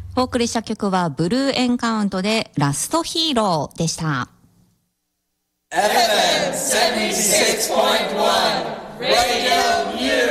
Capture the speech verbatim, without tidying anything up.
お送りした曲はブルーエンカウントでラストヒーローでした。エフエム セブンティシックスポイントワン Radio U